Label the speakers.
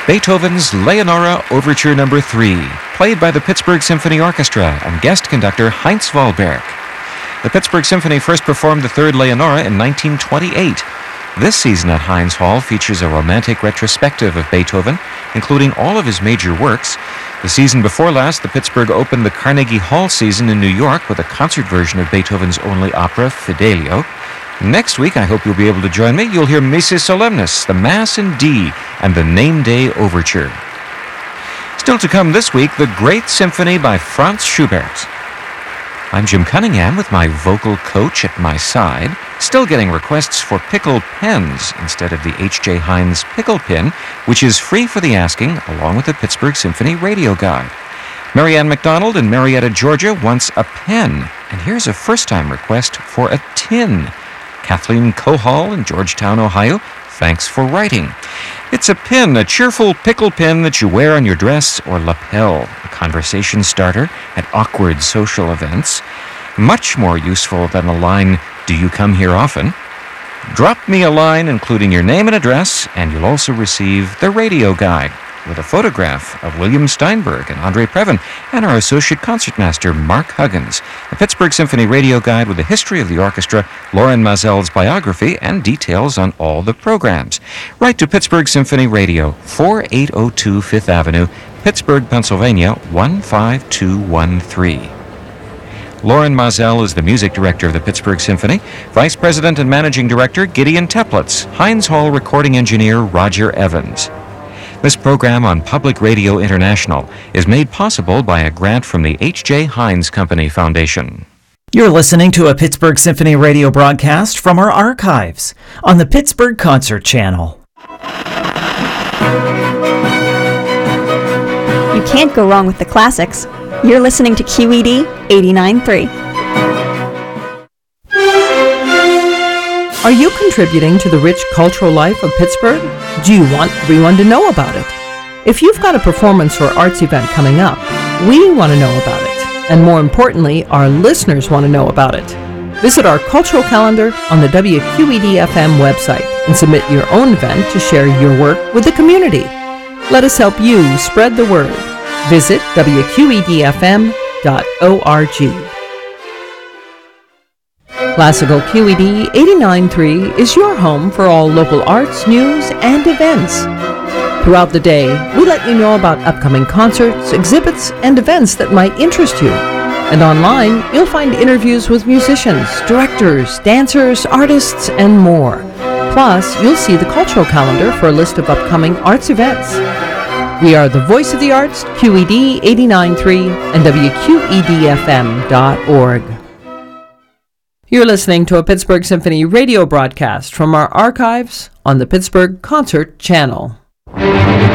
Speaker 1: Beethoven's Leonora Overture No. 3, played by the Pittsburgh Symphony Orchestra and guest conductor Heinz Wahlberg. The Pittsburgh Symphony first performed the third Leonora in 1928. This season at Heinz Hall features a romantic retrospective of Beethoven, including all of his major works. The season before last, the Pittsburgh opened the Carnegie Hall season in New York with a concert version of Beethoven's only opera, Fidelio. Next week, I hope you'll be able to join me. You'll hear Missa Solemnis, the Mass in D, and the Name Day Overture. Still to come this week, the Great Symphony by Franz Schubert. I'm Jim Cunningham with my vocal coach at my side, still getting requests for pickle pens instead of the H.J. Heinz pickle pin, which is free for the asking, along with the Pittsburgh Symphony Radio Guide. Marianne McDonald in Marietta, Georgia wants a pen, and here's a first-time request for a tin. Kathleen Cohall in Georgetown, Ohio, thanks for writing. It's a pin, a cheerful pickle pin that you wear on your dress or lapel, a conversation starter at awkward social events. Much more useful than a line, "Do you come here often?" Drop me a line including your name and address, and you'll also receive the radio guide with a photograph of William Steinberg and Andre Previn and our associate concertmaster, Mark Huggins, the Pittsburgh Symphony Radio Guide with the history of the orchestra, Lauren Mazel's biography, and details on all the programs. Write to Pittsburgh Symphony Radio, 4802 Fifth Avenue, Pittsburgh, Pennsylvania, 15213. Lauren Mazel is the music director of the Pittsburgh Symphony. Vice President and Managing Director, Gideon Teplitz. Heinz Hall recording engineer, Roger Evans. This program on Public Radio International is made possible by a grant from the H.J. Heinz Company Foundation.
Speaker 2: You're listening to a Pittsburgh Symphony radio broadcast from our archives on the Pittsburgh Concert Channel.
Speaker 3: You can't go wrong with the classics. You're listening to QED 89.3.
Speaker 4: Are you contributing to the rich cultural life of Pittsburgh? Do you want everyone to know about it? If you've got a performance or arts event coming up, we want to know about it. And more importantly, our listeners want to know about it. Visit our cultural calendar on the WQED-FM website and submit your own event to share your work with the community. Let us help you spread the word. Visit WQEDFM.org. Classical QED 89.3 is your home for all local arts, news, and events. Throughout the day, we let you know about upcoming concerts, exhibits, and events that might interest you. And online, you'll find interviews with musicians, directors, dancers, artists, and more. Plus, you'll see the cultural calendar for a list of upcoming arts events. We are the voice of the arts, QED 89.3 and WQEDFM.org. You're listening to a Pittsburgh Symphony radio broadcast from our archives on the Pittsburgh Concert Channel.